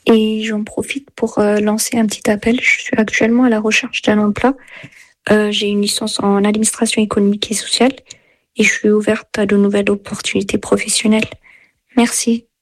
Et j'en profite pour lancer un petit appel. Je suis actuellement à la recherche d'un emploi. J'ai une licence en administration économique et sociale et je suis ouverte à de nouvelles opportunités professionnelles. Merci.